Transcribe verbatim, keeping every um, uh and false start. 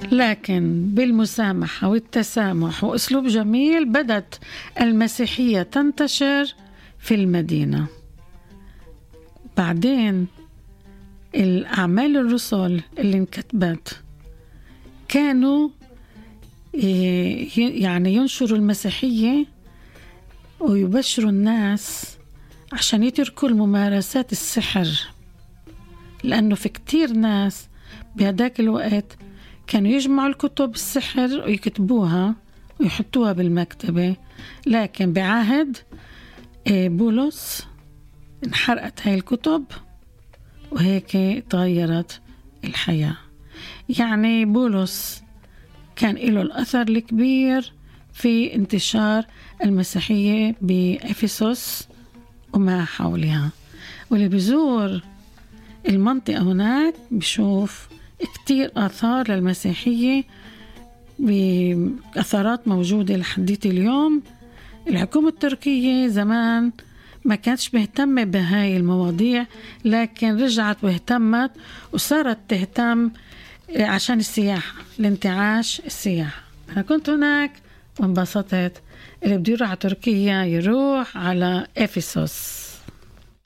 لكن بالمسامحة والتسامح وأسلوب جميل بدت المسيحية تنتشر في المدينة. بعدين الأعمال الرسل اللي انكتبت كانوا يعني ينشروا المسيحية ويبشروا الناس عشان يتركوا الممارسات السحر، لأنه في كتير ناس بهداك الوقت كانوا يجمعوا الكتب السحر ويكتبوها ويحطوها بالمكتبة، لكن بعهد بولس انحرقت هاي الكتب وهيك تغيرت الحياة. يعني بولس كان له الأثر الكبير في انتشار المسيحية بأفسس وما حولها، واللي بيزور المنطقة هناك بيشوف كتير آثار للمسيحية بأثارات موجودة لحديت اليوم. الحكومة التركية زمان ما كانتش مهتمة بهاي المواضيع، لكن رجعت واهتمت وصارت تهتم عشان السياحة، الانتعاش السياحة. أنا كنت هناك وانبسطت. اللي بده يروح على تركيا يروح على أفسس.